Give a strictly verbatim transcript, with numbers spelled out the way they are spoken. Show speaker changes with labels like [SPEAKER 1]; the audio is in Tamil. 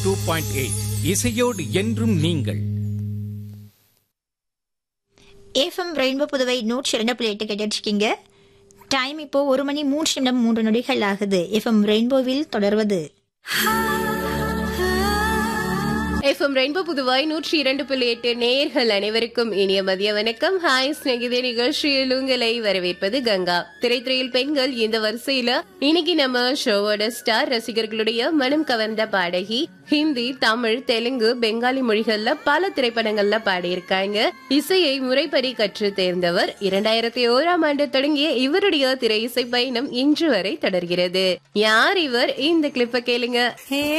[SPEAKER 1] டூ பாயிண்ட் எயிட் இசையோடு என்றும் நீங்கள்.
[SPEAKER 2] எஃப்எம் ரெயின்போ புதுவை நூற்றி இரண்டு புள்ளி எட்டு கேட்டிருக்கீங்க. டைம் இப்போ ஒரு மணி மூன்று நிமிடம் மூன்று நொடிகள் ஆகுது. எஃப்எம் ரெயின்போவில் தொடர்வது
[SPEAKER 3] எஃப்எம் ரெயின்போ புதுவாய் நூற்றி இரண்டு புள்ளி எட்டு நேயர்கள் அனைவருக்கும் இனிய மதிய வணக்கம். ஹாய் ஸ்நேகிதே நிகழ்ச்சியில் உங்களை வரவேற்பது கங்கா. திரைத்துறையில் பெண்கள் இந்த வரிசையில இன்னைக்கு நம்ம ஷோவோட ஸ்டார் ரசிகர்களுடைய மனம் கவர்ந்த பாடகி. ஹிந்தி, தமிழ், தெலுங்கு, பெங்காலி மொழிகள்ல பல திரைப்படங்கள்ல பாடியிருக்காங்க. இசையை முறைப்படி கற்று தேர்ந்தவர். இரண்டாயிரத்தி ஓராம் ஆண்டு தொடங்கிய இவருடைய திரை இசை பயணம் இன்று வரை தொடர்கிறது. யார் இவர்? இந்த கிளிப்பை கேளுங்க.